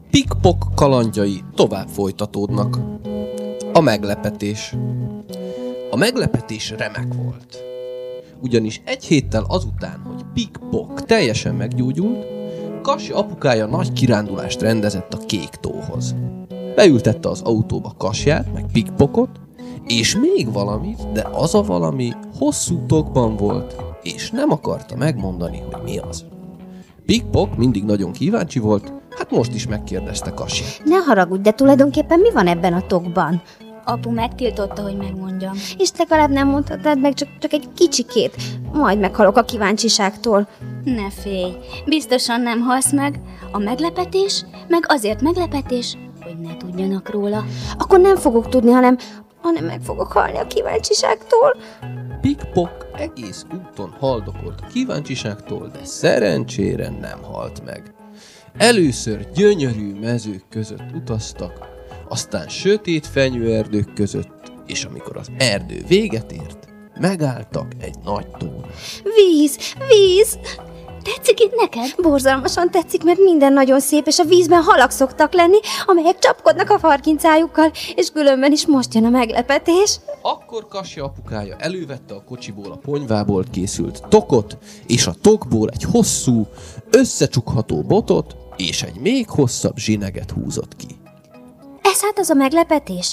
Pik-pok kalandjai tovább folytatódnak. A meglepetés. A meglepetés remek volt. Ugyanis egy héttel azután, hogy Pik-pok teljesen meggyógyult, Kasi apukája nagy kirándulást rendezett a Kék tóhoz. Beültette az autóba Kasját, meg Pik-pokot, és még valamit, de az a valami hosszú tokban volt, és nem akarta megmondani, hogy mi az. Pik-pok mindig nagyon kíváncsi volt, hát most is megkérdezte Kasit. Ne haragudj, de tulajdonképpen mi van ebben a tokban? Apu megtiltotta, hogy megmondjam. És legalább nem mondhatnád meg csak egy kicsikét. Majd meghalok a kíváncsiságtól. Ne félj, biztosan nem halsz meg. A meglepetés, meg azért meglepetés, hogy ne tudjanak róla. Akkor nem fogok tudni, hanem meg fogok halni a kíváncsiságtól. Pik-pok egész úton haldokolt a kíváncsiságtól, de szerencsére nem halt meg. Először gyönyörű mezők között utaztak, aztán sötét fenyőerdők között, és amikor az erdő véget ért, megálltak egy nagy tónál. Víz! Tetszik itt neked? Borzalmasan tetszik, mert minden nagyon szép, és a vízben halak szoktak lenni, amelyek csapkodnak a farkincájukkal, és különben is most jön a meglepetés. Akkor Kasi apukája elővette a kocsiból a ponyvából készült tokot, és a tokból egy hosszú, összecsukható botot, és egy még hosszabb zsineget húzott ki. Ez hát az a meglepetés?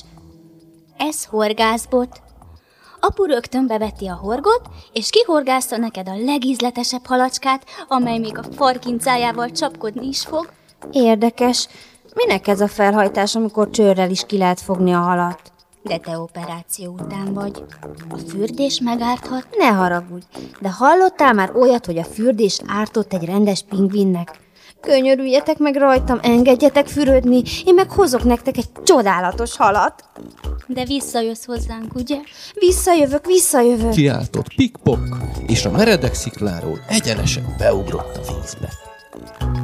Ez horgászbot. Apu rögtön beveti a horgot, és kihorgászta neked a legízletesebb halacskát, amely még a farkincájával csapkodni is fog. Érdekes. Minek ez a felhajtás, amikor csőrrel is ki lehet fogni a halat? De te operáció után vagy. A fürdés megárthat. Ne haragudj, de hallottál már olyat, hogy a fürdés ártott egy rendes pingvinnek? Könyörüljetek meg rajtam, engedjetek fürödni, én meg hozok nektek egy csodálatos halat. De visszajössz hozzánk, ugye? Visszajövök. Kiáltott Pik-pok, és a meredek szikláról egyenesen beugrott a vízbe.